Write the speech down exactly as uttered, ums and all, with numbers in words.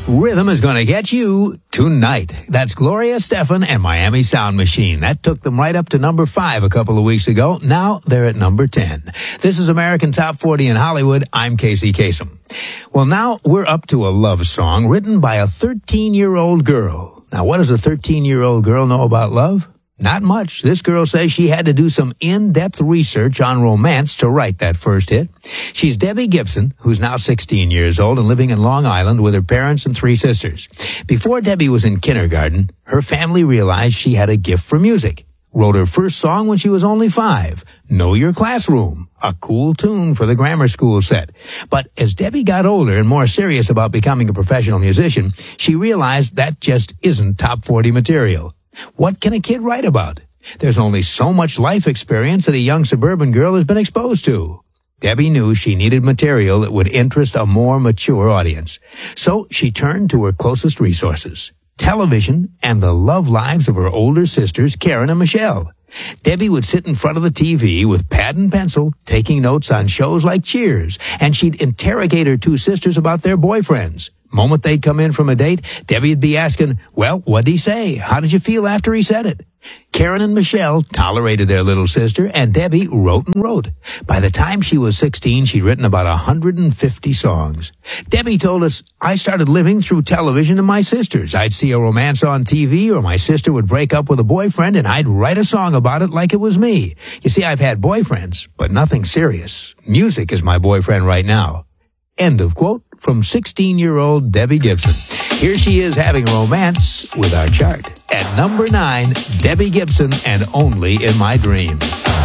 Rhythm is going to get you tonight. That's Gloria Estefan and Miami Sound Machine. That took them right up to number five a couple of weeks ago. Now they're at number ten. This is American Top forty in Hollywood. I'm Casey Kasem. Well, now we're up to a love song written by a thirteen-year-old girl. Now, what does a thirteen-year-old girl know about love? Not much. This girl says she had to do some in-depth research on romance to write that first hit. She's Debbie Gibson, who's now sixteen years old and living in Long Island with her parents and three sisters. Before Debbie was in kindergarten, her family realized she had a gift for music. Wrote her first song when she was only five, Know Your Classroom, a cool tune for the grammar school set. But as Debbie got older and more serious about becoming a professional musician, she realized that just isn't top forty material. What can a kid write about? There's only so much life experience that a young suburban girl has been exposed to. Debbie knew she needed material that would interest a more mature audience. So she turned to her closest resources, television and the love lives of her older sisters, Karen and Michelle. Debbie would sit in front of the T V with pad and pencil, taking notes on shows like Cheers, and she'd interrogate her two sisters about their boyfriends. Moment they'd come in from a date, Debbie'd be asking, well, what'd he say? How did you feel after he said it? Karen and Michelle tolerated their little sister, and Debbie wrote and wrote. By the time she was sixteen, she'd written about one hundred fifty songs. Debbie told us, I started living through television and my sisters. I'd see a romance on T V, or my sister would break up with a boyfriend, and I'd write a song about it like it was me. You see, I've had boyfriends, but nothing serious. Music is my boyfriend right now. End of quote from sixteen-year-old Debbie Gibson. Here she is having romance with our chart. At number nine, Debbie Gibson and Only in My Dreams.